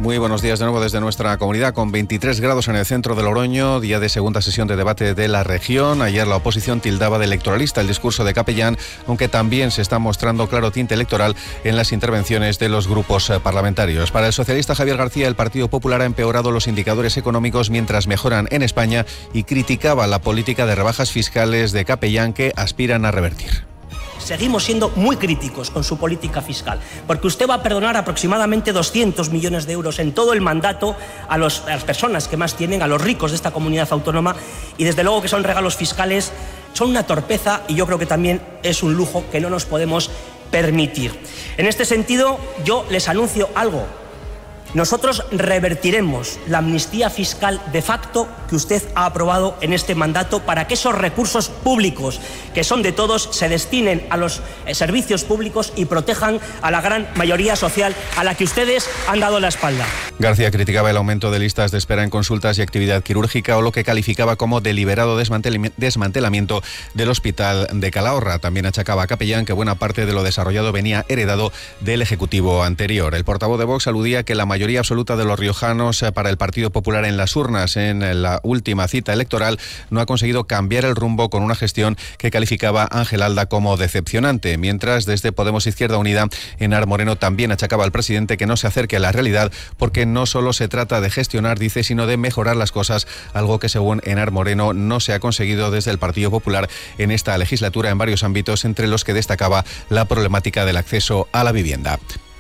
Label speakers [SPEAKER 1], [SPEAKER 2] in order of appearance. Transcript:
[SPEAKER 1] Muy buenos días de nuevo desde nuestra comunidad, con 23 grados en el centro de Logroño, día de segunda sesión de debate de la región. Ayer la oposición tildaba de electoralista el discurso de Capellán, aunque también se está mostrando claro tinte electoral en las intervenciones de los grupos parlamentarios. Para el socialista Javier García, el Partido Popular ha empeorado los indicadores económicos mientras mejoran en España y criticaba la política de rebajas fiscales de Capellán que aspiran a revertir.
[SPEAKER 2] Seguimos siendo muy críticos con su política fiscal, porque usted va a perdonar aproximadamente 200 millones de euros en todo el mandato a las personas que más tienen, a los ricos de esta comunidad autónoma, y desde luego que son regalos fiscales, son una torpeza y yo creo que también es un lujo que no nos podemos permitir. En este sentido, yo les anuncio algo. Nosotros revertiremos la amnistía fiscal de facto que usted ha aprobado en este mandato para que esos recursos públicos, que son de todos, se destinen a los servicios públicos y protejan a la gran mayoría social a la que ustedes han dado la espalda.
[SPEAKER 1] García criticaba el aumento de listas de espera en consultas y actividad quirúrgica o lo que calificaba como deliberado desmantelamiento del Hospital de Calahorra. También achacaba a Capellán que buena parte de lo desarrollado venía heredado del Ejecutivo anterior. El portavoz de Vox aludía que la mayoría absoluta de los riojanos para el Partido Popular en las urnas en la última cita electoral no ha conseguido cambiar el rumbo con una gestión que calificaba Ángel Alda como decepcionante, mientras desde Podemos Izquierda Unida Enar Moreno también achacaba al presidente que no se acerque a la realidad porque no solo se trata de gestionar, dice, sino de mejorar las cosas, algo que según Enar Moreno no se ha conseguido desde el Partido Popular en esta legislatura en varios ámbitos, entre los que destacaba la problemática del acceso a la vivienda.